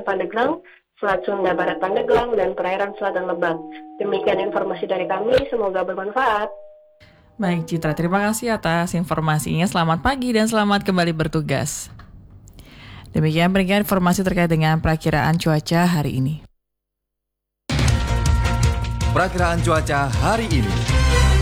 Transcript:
Pandeglang, Selat Sunda Barat Pandeglang, dan perairan selatan Lebak. Demikian informasi dari kami, semoga bermanfaat. Baik Citra, terima kasih atas informasinya. Selamat pagi dan selamat kembali bertugas. Demikian peringkat informasi terkait dengan perakiraan cuaca hari ini. Perakiraan cuaca hari ini.